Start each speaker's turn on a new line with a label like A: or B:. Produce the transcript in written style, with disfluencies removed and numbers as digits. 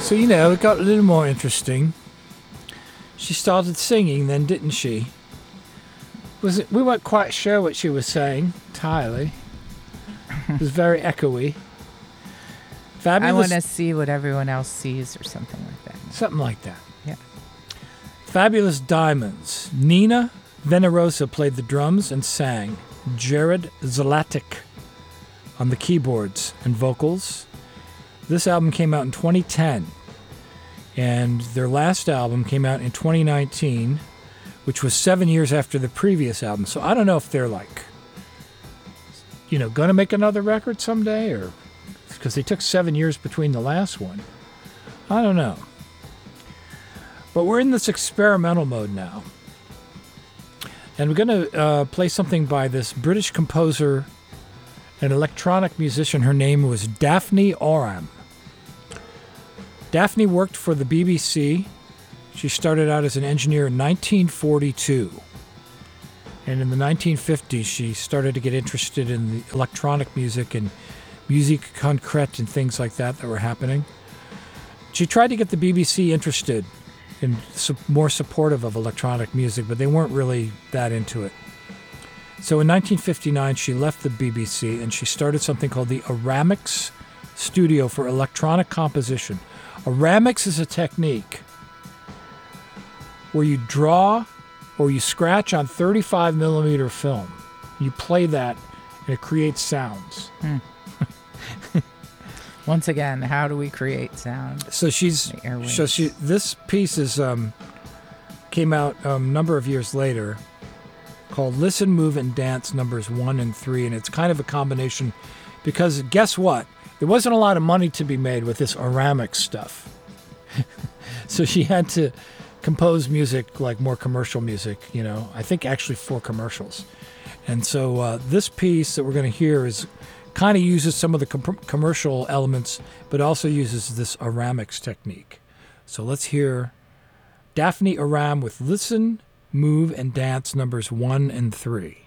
A: So, you know, it got a little more interesting. She started singing then, didn't she? We weren't quite sure what she was saying entirely. It was very echoey. Fabulous.
B: I want to see what everyone else sees or something like that.
A: Something like that.
B: Yeah.
A: Fabulous Diamonds. Nina Venerosa played the drums and sang. Jared Zlatic on the keyboards and vocals. This album came out in 2010. And their last album came out in 2019, which was 7 years after the previous album. So I don't know if they're like, you know, going to make another record someday, or because they took 7 years between the last one. I don't know. But we're in this experimental mode now. And we're going to play something by this British composer and electronic musician. Her name was Daphne Oram. Daphne worked for the BBC. She started out as an engineer in 1942. And in the 1950s, she started to get interested in the electronic music and musique concrète and things like that were happening. She tried to get the BBC interested and more supportive of electronic music, but they weren't really that into it. So in 1959, she left the BBC and she started something called the Aramix Studio for Electronic Composition. Aramix is a technique where you draw or you scratch on 35 millimeter film. You play that and it creates sounds.
B: Once again, how do we create sound?
A: So this piece is came out a number of years later, called Listen, Move, and Dance numbers 1 and 3, and it's kind of a combination because guess what? There wasn't a lot of money to be made with this Aramix stuff. So she had to compose music, like more commercial music, you know, I think actually for commercials. And so this piece that we're going to hear is kind of uses some of the commercial elements, but also uses this Aramix technique. So let's hear Daphne Oram with Listen, Move, and Dance numbers 1 and 3.